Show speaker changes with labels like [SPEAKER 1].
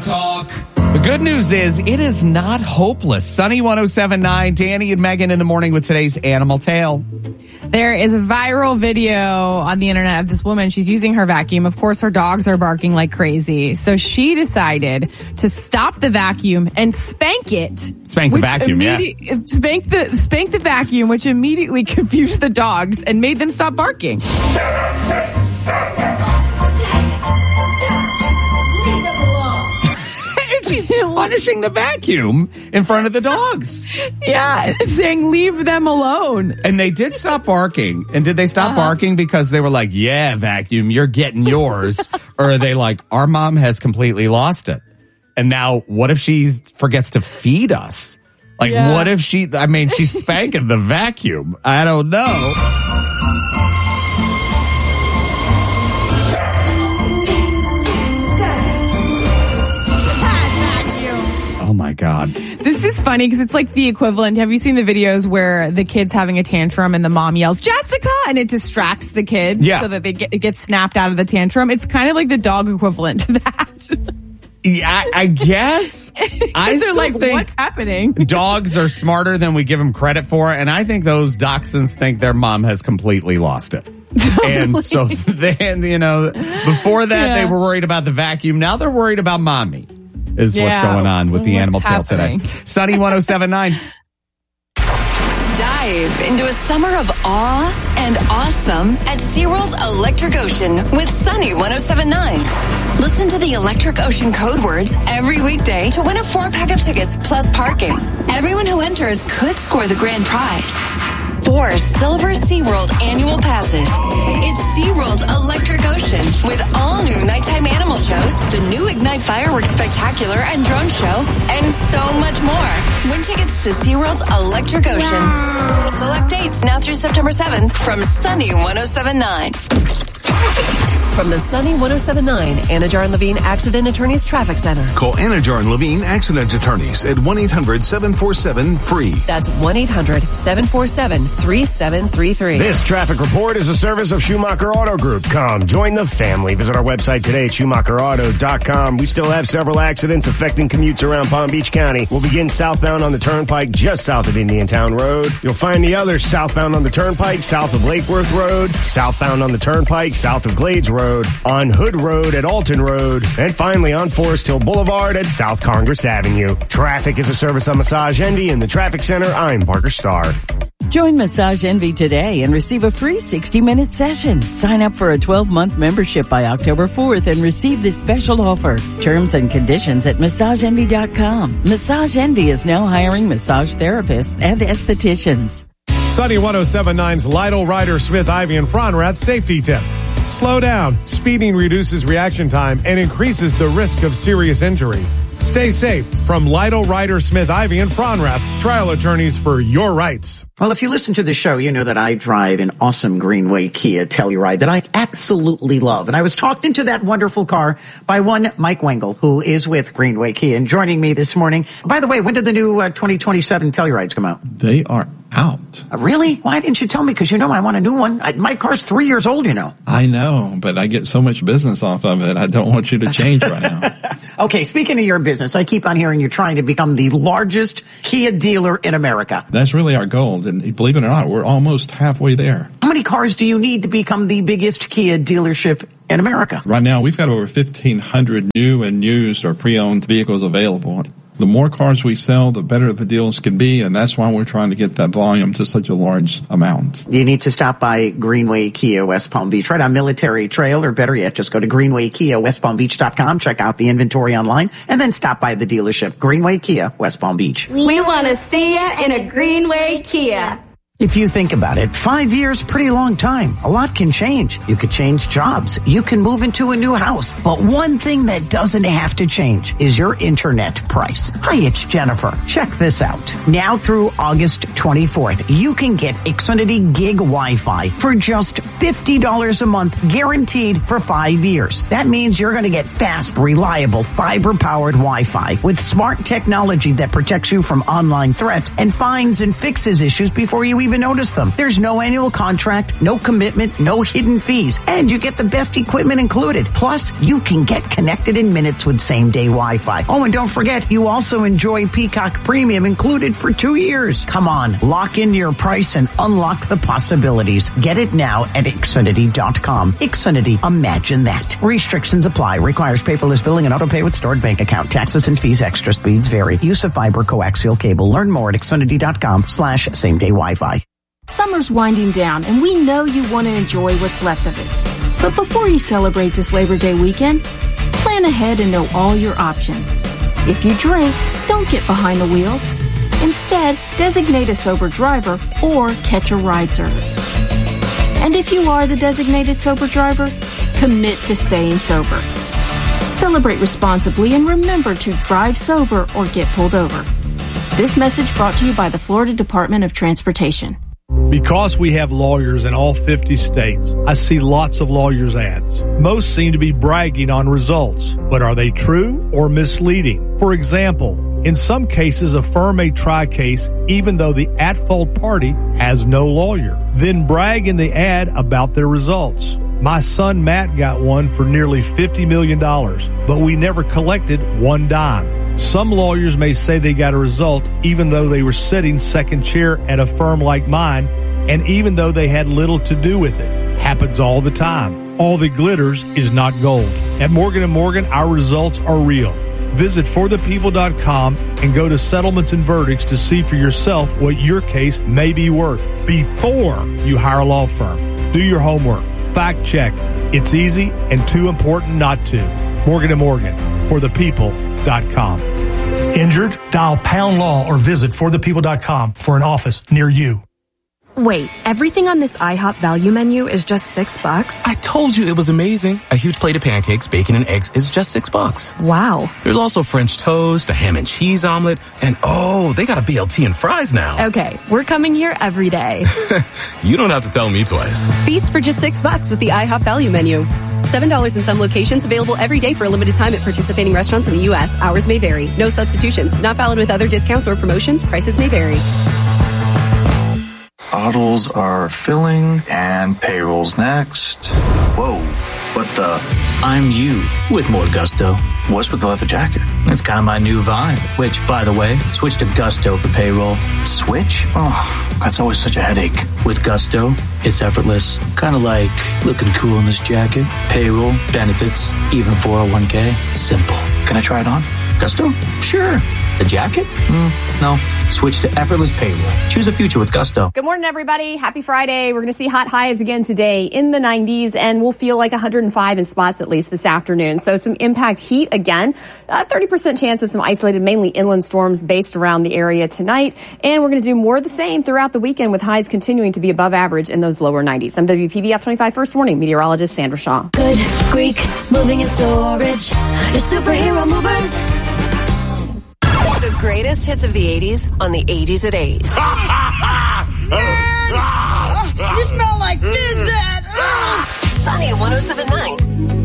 [SPEAKER 1] talk.
[SPEAKER 2] The good news is it is not hopeless. Sunny 107.9, Danny and Megan in the morning with today's Animal Tale.
[SPEAKER 3] There is a viral video on the internet of this woman. She's using her vacuum. Of course, her dogs are barking like crazy. So she decided to stop the vacuum and spank it.
[SPEAKER 2] Spank the vacuum, yeah.
[SPEAKER 3] Spank the vacuum, which immediately confused the dogs and made them stop barking.
[SPEAKER 2] She's punishing the vacuum in front of the dogs.
[SPEAKER 3] Yeah, saying leave them alone.
[SPEAKER 2] And they did stop barking. And did they stop barking because they were like, yeah, vacuum, you're getting yours? Or are they like, our mom has completely lost it? And now what if she forgets to feed us? Like, what if she's spanking the vacuum. I don't know. Oh, my God.
[SPEAKER 3] This is funny because it's like the equivalent. Have you seen the videos where the kid's having a tantrum and the mom yells, Jessica, and it distracts the kids so that it gets snapped out of the tantrum? It's kind of like the dog equivalent to that.
[SPEAKER 2] Yeah, I guess. I still
[SPEAKER 3] like,
[SPEAKER 2] think
[SPEAKER 3] what's happening?
[SPEAKER 2] Dogs are smarter than we give them credit for, and I think those dachshunds think their mom has completely lost it. Totally. And so then, before that they were worried about the vacuum. Now they're worried about mommy. Is what's going on with the Animal Tale today. Sunny 107.9.
[SPEAKER 4] Dive into a summer of awe and awesome at SeaWorld's Electric Ocean with Sunny 107.9. Listen to the Electric Ocean code words every weekday to win a 4-pack of tickets plus parking. Everyone who enters could score the grand prize. 4 silver SeaWorld annual passes. It's SeaWorld's Electric Ocean with all new nighttime animal shows, the new Ignite Fireworks Spectacular and Drone Show, and so much more. Win tickets to SeaWorld's Electric Ocean. Wow. Select dates now through September 7th from Sunny 107.9. From the Sunny 107.9 Anajar and Levine Accident Attorneys Traffic Center.
[SPEAKER 5] Call Anajar and Levine Accident Attorneys at 1-800-747-FREE.
[SPEAKER 4] That's 1-800-747-3733.
[SPEAKER 6] This traffic report is a service of Schumacher Auto Group. Come, join the family. Visit our website today at SchumacherAuto.com. We still have several accidents affecting commutes around Palm Beach County. We'll begin southbound on the Turnpike just south of Indiantown Road. You'll find the others southbound on the Turnpike, south of Lake Worth Road, southbound on the Turnpike, south of Glades Road, on Hood Road at Alton Road, and finally on Forest Hill Boulevard at South Congress Avenue. Traffic is a service of Massage Envy in the Traffic Center. I'm Parker Starr.
[SPEAKER 7] Join Massage Envy today and receive a free 60-minute session. Sign up for a 12-month membership by October 4th and receive this special offer. Terms and conditions at MassageEnvy.com. Massage Envy is now hiring massage therapists and estheticians.
[SPEAKER 8] Sunny 107.9's Lidl, Ryder, Smith, Ivy, and Fronrath safety tip. Slow down. Speeding reduces reaction time and increases the risk of serious injury. Stay safe. From Lidl, Ryder, Smith, Ivy, and Fronrath, trial attorneys for your rights.
[SPEAKER 9] Well, if you listen to the show, you know that I drive an awesome Greenway Kia Telluride that I absolutely love. And I was talked into that wonderful car by one Mike Wengel, who is with Greenway Kia, and joining me this morning. By the way, when did the new 2027 Tellurides come out?
[SPEAKER 10] They are out.
[SPEAKER 9] Really? Why didn't you tell me? Because I want a new one. My car's 3 years old,
[SPEAKER 10] I know, but I get so much business off of it. I don't want you to change right now.
[SPEAKER 9] Okay, speaking of your business, I keep on hearing you're trying to become the largest Kia dealer in America.
[SPEAKER 10] That's really our goal. And believe it or not, we're almost halfway there.
[SPEAKER 9] How many cars do you need to become the biggest Kia dealership in America?
[SPEAKER 10] Right now, we've got over 1,500 new and used or pre-owned vehicles available. The more cars we sell, the better the deals can be, and that's why we're trying to get that volume to such a large amount.
[SPEAKER 9] You need to stop by Greenway Kia West Palm Beach, right on Military Trail, or better yet, just go to GreenwayKiaWestPalmBeach.com, check out the inventory online, and then stop by the dealership. Greenway Kia West Palm Beach.
[SPEAKER 11] We want to see you in a Greenway Kia.
[SPEAKER 9] If you think about it, 5 years, pretty long time. A lot can change. You could change jobs. You can move into a new house. But one thing that doesn't have to change is your internet price. Hi, it's Jennifer. Check this out. Now through August 24th, you can get Xfinity Gig Wi-Fi for just $50 a month, guaranteed for 5 years. That means you're going to get fast, reliable, fiber-powered Wi-Fi with smart technology that protects you from online threats and finds and fixes issues before you even even notice them. There's no annual contract, no commitment, no hidden fees, and you get the best equipment included. Plus, you can get connected in minutes with same-day Wi-Fi. Oh, and don't forget, you also enjoy Peacock Premium included for 2 years. Come on, lock in your price and unlock the possibilities. Get it now at Xfinity.com. Xfinity, imagine that. Restrictions apply. Requires paperless billing and auto-pay with stored bank account. Taxes and fees extra. Speeds vary. Use of fiber coaxial cable. Learn more at Xfinity.com/same-day Wi-Fi.
[SPEAKER 1] Summer's winding down, and we know you want to enjoy what's left of it. But before you celebrate this Labor Day weekend, plan ahead and know all your options. If you drink, don't get behind the wheel. Instead, designate a sober driver or catch a ride service. And if you are the designated sober driver, commit to staying sober. Celebrate responsibly and remember to drive sober or get pulled over. This message brought to you by the Florida Department of Transportation.
[SPEAKER 12] Because we have lawyers in all 50 states, I see lots of lawyers' ads. Most seem to be bragging on results, but are they true or misleading? For example, in some cases, a firm may try a case even though the at-fault party has no lawyer, then brag in the ad about their results. My son Matt got one for nearly $50 million, but we never collected one dime. Some lawyers may say they got a result even though they were sitting second chair at a firm like mine, and even though they had little to do with it. Happens all the time. All that glitters is not gold. At Morgan & Morgan, our results are real. Visit forthepeople.com and go to settlements and verdicts to see for yourself what your case may be worth before you hire a law firm. Do your homework. Fact check. It's easy and too important not to. Morgan & Morgan, forthepeople.com.
[SPEAKER 13] Injured? Dial pound law or visit forthepeople.com for an office near you.
[SPEAKER 14] Wait, everything on this IHOP value menu is just $6?
[SPEAKER 15] I told you it was amazing. A huge plate of pancakes, bacon, and eggs is just $6.
[SPEAKER 14] Wow.
[SPEAKER 15] There's also French toast, a ham and cheese omelet, and oh, they got a BLT and fries now.
[SPEAKER 14] Okay, we're coming here every day.
[SPEAKER 15] You don't have to tell me twice.
[SPEAKER 16] Feast for just $6 with the IHOP value menu. $7 in some locations, available every day for a limited time at participating restaurants in the U.S. Hours may vary. No substitutions. Not valid with other discounts or promotions. Prices may vary.
[SPEAKER 17] Bottles are filling and payroll's next. Whoa, what the?
[SPEAKER 18] I'm you with more gusto.
[SPEAKER 17] What's with the leather jacket?
[SPEAKER 18] It's kind of my new vibe, which, by the way, switch to Gusto for payroll.
[SPEAKER 17] Switch? Oh, that's always such a headache.
[SPEAKER 18] With Gusto, it's effortless. Kind of like looking cool in this jacket. Payroll, benefits, even 401k. Simple.
[SPEAKER 17] Can I try it on?
[SPEAKER 18] Gusto? Sure. The jacket? No. Switch to effortless payroll. Choose a future with Gusto.
[SPEAKER 19] Good morning, everybody. Happy Friday. We're going to see hot highs again today in the 90s, and we'll feel like 105 in spots at least this afternoon. So some impact heat again. 30% chance of some isolated, mainly inland storms based around the area tonight. And we're going to do more of the same throughout the weekend with highs continuing to be above average in those lower 90s. I'm WPB F25 First Warning meteorologist Sandra Shaw.
[SPEAKER 20] Good Greek moving and storage. Your superhero movers.
[SPEAKER 4] The greatest hits of the 80s on the 80s at 8.
[SPEAKER 21] You smell like fizzet.
[SPEAKER 4] Sunny 107.9.